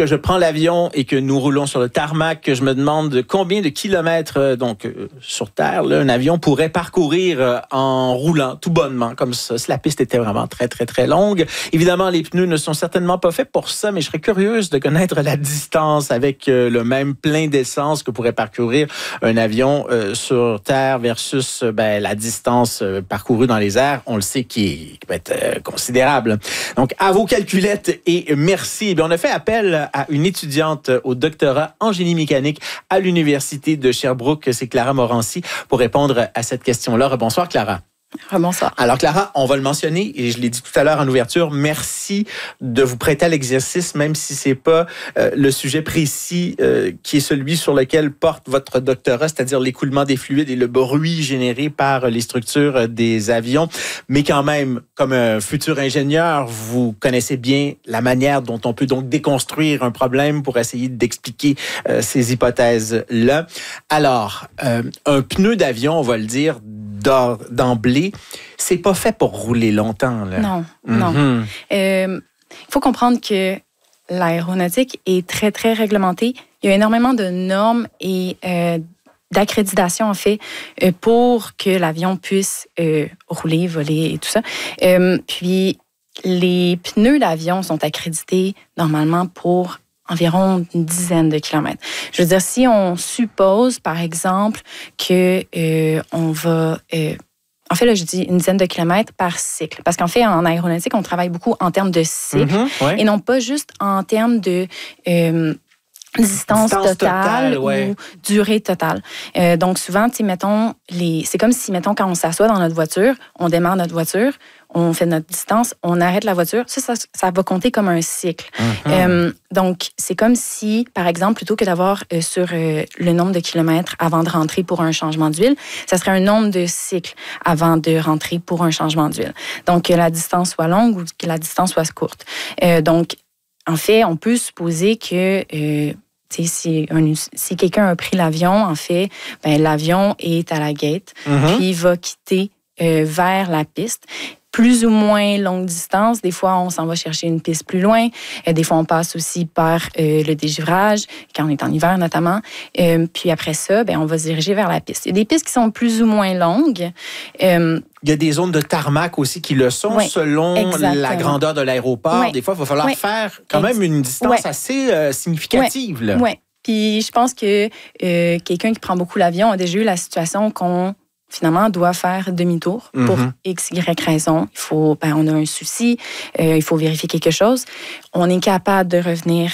lorsque je prends l'avion et que nous roulons sur le tarmac, que je me demande combien de kilomètres sur Terre, là, un avion pourrait parcourir en roulant tout bonnement, comme ça, si la piste était vraiment très, très, très longue. Évidemment, les pneus ne sont certainement pas faits pour ça, mais je serais curieuse de connaître la distance avec le même plein d'essence que pourrait parcourir un avion sur Terre versus la distance parcourue dans les airs. On le sait qui peut être considérable. Donc, à vos calculettes et merci. Eh bien, on a fait appel à une étudiante au doctorat en génie mécanique à l'Université de Sherbrooke. C'est Clara Morancy pour répondre à cette question-là. Bonsoir, Clara. Bonsoir. Alors, Clara, on va le mentionner, et je l'ai dit tout à l'heure en ouverture, merci de vous prêter à l'exercice, même si c'est pas le sujet précis qui est celui sur lequel porte votre doctorat, c'est-à-dire l'écoulement des fluides et le bruit généré par les structures des avions. Mais quand même, comme un futur ingénieur, vous connaissez bien la manière dont on peut donc déconstruire un problème pour essayer d'expliquer ces hypothèses-là. Alors, un pneu d'avion, on va le dire, d'emblée, c'est pas fait pour rouler longtemps, là. Non, non. Il faut comprendre que l'aéronautique est très, très réglementée. Il y a énormément de normes et d'accréditation, en fait, pour que l'avion puisse rouler, voler et tout ça. Puis, les pneus d'avion sont accrédités normalement pour environ une dizaine de kilomètres. Je veux dire, si on suppose, par exemple, que on va... en fait, là, je dis une dizaine de kilomètres par cycle. Parce qu'en fait, en aéronautique, on travaille beaucoup en termes de cycle et non pas juste en termes de... distance totale ou durée totale. Donc, souvent, mettons, c'est comme si, mettons, quand on s'assoit dans notre voiture, on démarre notre voiture, on fait notre distance, on arrête la voiture, ça va compter comme un cycle. Donc, c'est comme si, par exemple, plutôt que d'avoir sur le nombre de kilomètres avant de rentrer pour un changement d'huile, ça serait un nombre de cycles avant de rentrer pour un changement d'huile. Donc, que la distance soit longue ou que la distance soit courte. Donc, en fait, on peut supposer que si quelqu'un a pris l'avion, en fait, l'avion est à la gate, puis il va quitter vers la piste. Plus ou moins longue distance. Des fois, on s'en va chercher une piste plus loin. Des fois, on passe aussi par le dégivrage, quand on est en hiver notamment. Puis après ça, on va se diriger vers la piste. Il y a des pistes qui sont plus ou moins longues. Il y a des zones de tarmac aussi qui le sont, selon la grandeur de l'aéroport. Des fois, il va falloir faire quand même une distance assez significative. Oui. Puis je pense que quelqu'un qui prend beaucoup l'avion a déjà eu la situation qu'on finalement, doit faire demi-tour pour X, Y raison. Il faut, on a un souci, il faut vérifier quelque chose. On est capable de revenir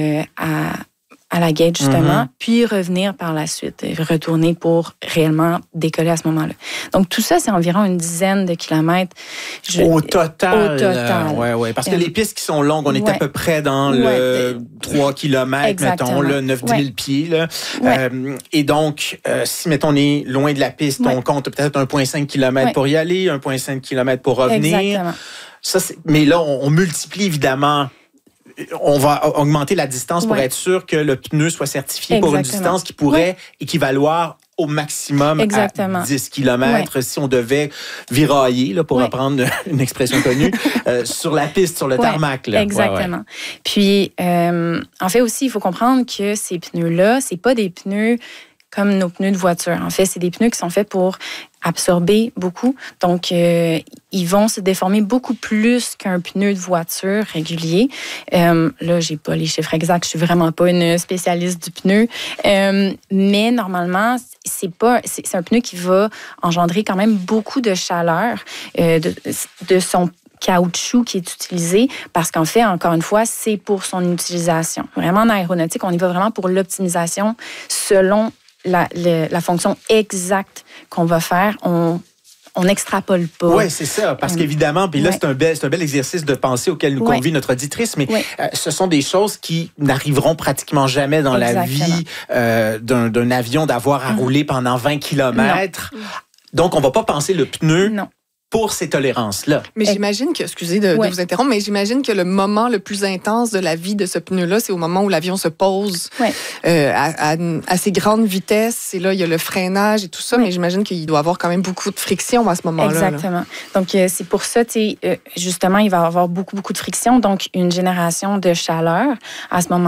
à la gate, justement, puis revenir par la suite, retourner pour réellement décoller à ce moment-là. Donc, tout ça, c'est environ une dizaine de kilomètres. Au total. Oui. Parce que les pistes qui sont longues, on est à peu près dans le 3 kilomètres, mettons, 9-10 000 pieds. Là. Et donc, si, mettons, on est loin de la piste, on compte peut-être 1,5 km pour y aller, 1,5 km pour revenir. Exactement. Ça, mais là, on multiplie évidemment. On va augmenter la distance pour être sûr que le pneu soit certifié pour une distance qui pourrait équivaloir au maximum à 10 km si on devait virailler, là, pour reprendre une expression connue, sur la piste, sur le tarmac. Là. Exactement. Puis, en fait aussi, il faut comprendre que ces pneus-là, c'est pas des pneus comme nos pneus de voiture. En fait, c'est des pneus qui sont faits pour absorber beaucoup. Donc, ils vont se déformer beaucoup plus qu'un pneu de voiture régulier. Là, j'ai pas les chiffres exacts. Je suis vraiment pas une spécialiste du pneu. Mais normalement, c'est un pneu qui va engendrer quand même beaucoup de chaleur de son caoutchouc qui est utilisé parce qu'en fait, encore une fois, c'est pour son utilisation. Vraiment, en aéronautique, on y va vraiment pour l'optimisation selon la fonction exacte qu'on va faire. On n'extrapole pas. Oui, c'est ça. Parce qu'évidemment, puis là, c'est un bel exercice de pensée auquel nous convie notre auditrice, mais ce sont des choses qui n'arriveront pratiquement jamais dans la vie d'un avion d'avoir à rouler pendant 20 kilomètres. Donc, on ne va pas penser le pneu pour ces tolérances-là. Mais j'imagine que, excusez de vous interrompre, mais j'imagine que le moment le plus intense de la vie de ce pneu-là, c'est au moment où l'avion se pose à assez grande vitesse. Et là, il y a le freinage et tout ça, mais j'imagine qu'il doit y avoir quand même beaucoup de friction à ce moment-là. Exactement. Là. Donc, c'est pour ça, justement, il va y avoir beaucoup de friction. Donc, une génération de chaleur à ce moment